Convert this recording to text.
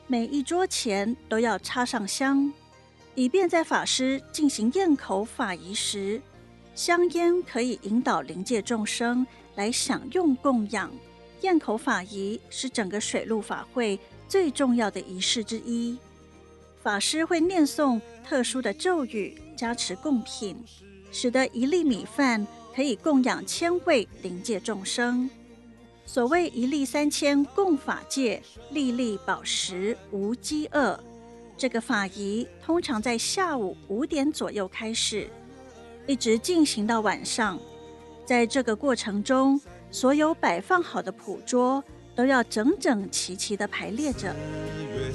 每一桌前都要插上香，以便在法师进行咽口法仪时，香烟可以引导灵界众生来享用供养。咽口法仪是整个水陆法会最重要的仪式之一。法师会念诵特殊的咒语，加持贡品，使得一粒米饭可以供养1000位灵界众生。所谓一粒3000供法界，粒粒饱食无饥饿。这个法仪通常在下午5点左右开始，一直进行到晚上。在这个过程中，所有摆放好的普桌都要整整齐齐地排列着。